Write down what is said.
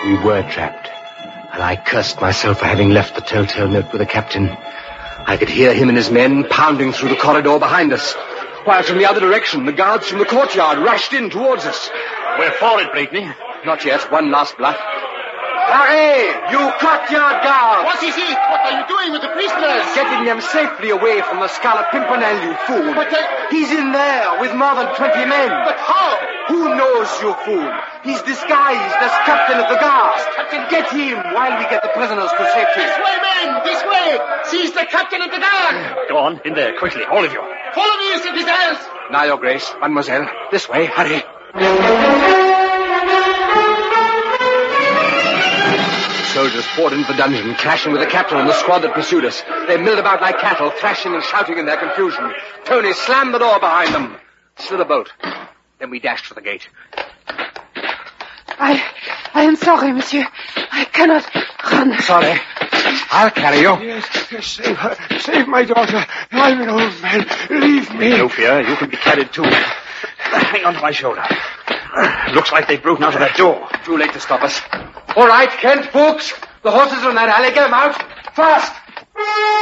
We were trapped, and I cursed myself for having left the telltale note with the captain. I could hear him and his men pounding through the corridor behind us, while from the other direction, the guards from the courtyard rushed in towards us. We're forward, Blakeney. Not yet. One last bluff. Hurry, you courtyard guards! What is it? What are you doing with the prisoners? Getting them safely away from the Scarlet Pimpernel, you fool. But he's in there with more than 20 men. But how? Who knows, you fool? He's disguised as captain of the guards. Captain, get him while we get the prisoners to safety. This way, men! This way! Seize the captain of the guard! Go on, in there, quickly, all of you. Follow me, citizens! Now, your grace, mademoiselle. This way, hurry. Soldiers poured into the dungeon, clashing with the captain and the squad that pursued us. They milled about like cattle, thrashing and shouting in their confusion. Tony slammed the door behind them, slid a bolt. Then we dashed for the gate. I am sorry, monsieur. I cannot run. Sorry. I'll carry you. Yes, save her. Save my daughter. I'm an old man. Leave me. No fear, you can be carried too. Hang on to my shoulder. Looks like they've broken out of that door. Too late to stop us. All right, Kent, Fuchs. The horses are in that alley. Get them out. Fast.